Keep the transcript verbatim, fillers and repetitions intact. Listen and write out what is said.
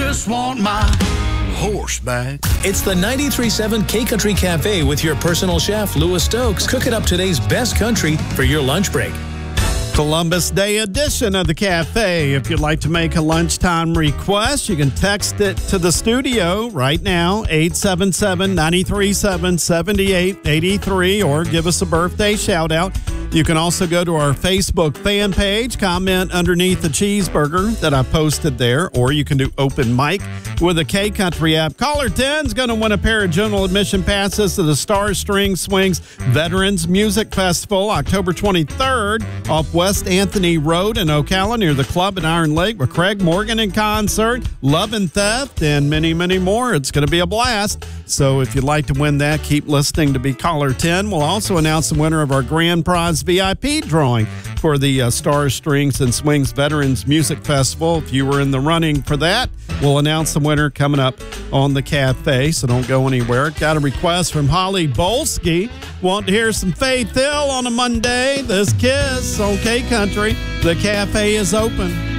just want my horseback. It's the ninety-three point seven K-Country Cafe with your personal chef, Louis Stokes, cooking up today's best country for your lunch break. Columbus Day edition of the Cafe. If you'd like to make a lunchtime request, you can text it to the studio right now, eight seven seven, nine three seven, seven eight eight three, or give us a birthday shout out. You can also go to our Facebook fan page, comment underneath the cheeseburger that I posted there, or you can do open mic with the K-Country app. Caller ten is going to win a pair of general admission passes to the Star String Swings Veterans Music Festival, October twenty-third, off West Anthony Road in Ocala near the club in Iron Lake with Craig Morgan in concert, Love and Theft, and many, many more. It's going to be a blast. So if you'd like to win that, keep listening to be caller ten. We'll also announce the winner of our grand prize V I P drawing for the uh, Star Strings and Swings Veterans Music Festival. If you were in the running for that, we'll announce the winner coming up on the Cafe, so don't go anywhere. Got a request from Holly Bolsky. Want to hear some Faith Hill on a Monday? This Kiss on K-Country. The Cafe is open.